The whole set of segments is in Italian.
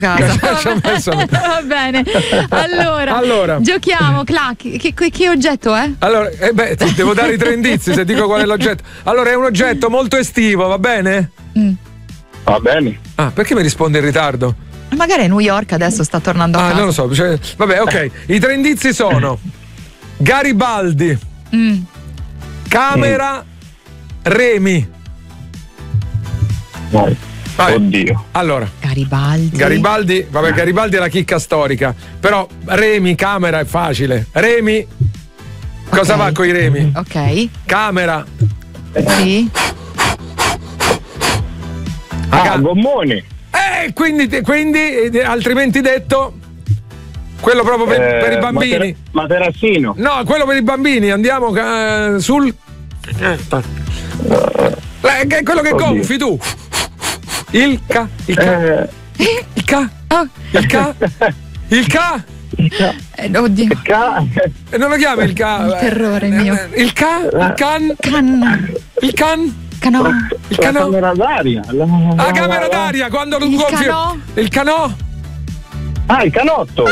Va bene. Allora, giochiamo. Che oggetto è? Allora, ti devo dare i 3 indizi se dico qual è l'oggetto. Allora, è un oggetto molto estivo, va bene? Va bene. Ah, perché mi risponde in ritardo? Magari a New York adesso sta tornando a casa. Non lo so. Vabbè, ok. I 3 indizi sono Garibaldi, camera, remi. Vai. Oddio. Allora, Garibaldi, vabbè, Garibaldi è la chicca storica. Però remi, camera è facile. Remi, cosa va con i remi? Ok. Camera. Sì. Gommoni. Quindi, altrimenti detto, quello proprio per i bambini. Materassino. No, quello per i bambini. Andiamo sul. Quello che gonfi tu. Il ca. Oddio. Non lo chiami il ca? Il terrore mio. Il can. Canò. Il canò. La camera d'aria. La camera d'aria quando lo gonfi. Il canò. Il canotto.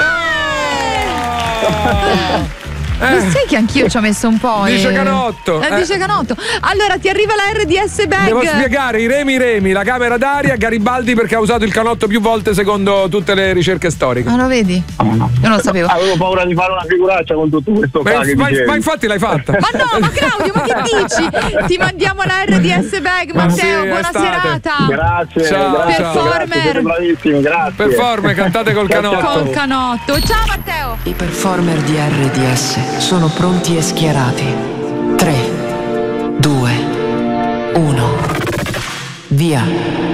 Lo sai che anch'io ci ho messo un po'. Dice canotto. Dice canotto. Allora ti arriva la RDS bag. Devo spiegare i remi, la camera d'aria, Garibaldi perché ha usato il canotto più volte secondo tutte le ricerche storiche. Lo vedi? Io non lo sapevo. Avevo paura di fare una figuraccia con tutto questo. Ma infatti l'hai fatta. Ma no, ma Claudio, ma che dici? Ti mandiamo la RDS bag, Matteo, buona serata. Grazie. Ciao. Performer. Grazie, siete bravissimi, grazie. Performer, cantate col canotto. Col canotto. Ciao Matteo. I performer di RDS sono pronti e schierati. 3, 2, 1. Via.